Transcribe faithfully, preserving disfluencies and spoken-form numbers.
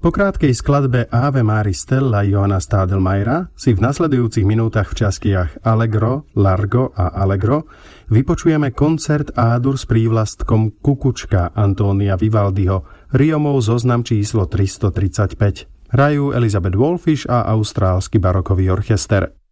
Po krátkej skladbe Ave Maris Stella Johanna Stadelmayera si v nasledujúcich minútach v častiach Allegro, Largo a Allegro vypočujeme koncert A-dur s prívlastkom Kukučka Antónia Vivaldiho, Riomov zoznam číslo tristotridsaťpäť. Hrajú Elizabeth Wolfish a austrálsky barokový orchester.